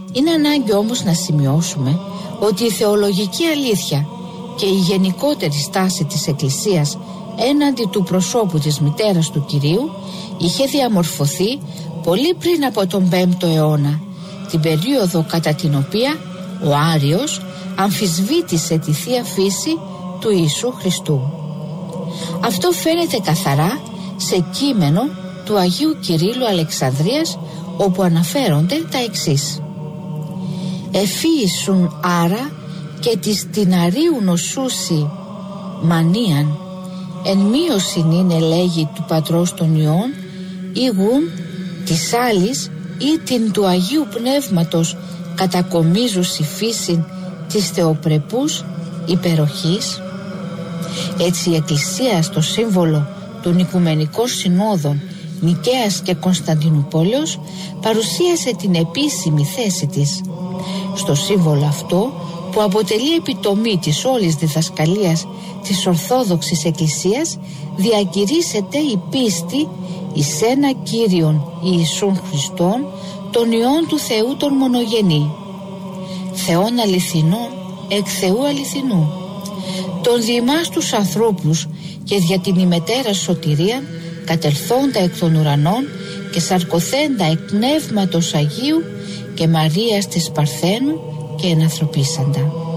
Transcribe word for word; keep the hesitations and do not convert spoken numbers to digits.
Είναι ανάγκη όμως να σημειώσουμε ότι η θεολογική αλήθεια και η γενικότερη στάση της Εκκλησίας έναντι του προσώπου της μητέρας του Κυρίου είχε διαμορφωθεί πολύ πριν από τον πέμπτο αιώνα, την περίοδο κατά την οποία ο Άριος αμφισβήτησε τη Θεία Φύση του Ιησού Χριστού. Αυτό φαίνεται καθαρά σε κείμενο του Αγίου Κυρίλλου Αλεξανδρίας, όπου αναφέρονται τα εξής: «Εφίησουν άρα και της την αρίου νοσούσι μανίαν, εν μείωσιν είναι λέγει του Πατρός των Υιών, ήγουν της άλλης ή την του Αγίου Πνεύματος κατακομίζουσι φύσιν της θεοπρεπούς υπεροχής». Έτσι η Εκκλησία στο σύμβολο των Οικουμενικών Συνόδων Νικαίας και Κωνσταντινούπολεως παρουσίασε την επίσημη θέση της. Στο σύμβολο αυτό, που αποτελεί επιτομή της όλης διδασκαλίας της Ορθόδοξης Εκκλησίας, διακηρύσσεται η πίστη εις ένα Κύριον Ιησούν Χριστόν, τον Υιόν του Θεού τον μονογενή, Θεόν αληθινόν εκ Θεού αληθινού, τον διημάς τους ανθρώπους και δια την ημετέρα σωτηρία κατελθόντα εκ των ουρανών και σαρκωθέντα εκ Πνεύματος Αγίου και Μαρίας της Παρθένου και ενανθρωπίσαντα.